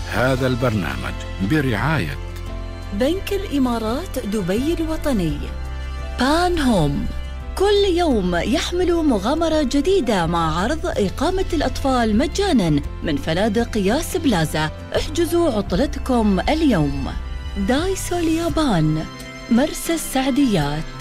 هذا البرنامج برعاية بنك الإمارات دبي الوطني، بان هوم، كل يوم يحمل مغامرة جديدة مع عرض إقامة الأطفال مجاناً من فنادق ياس بلازا. احجزوا عطلتكم اليوم. دايسو اليابان، مرسى السعديات.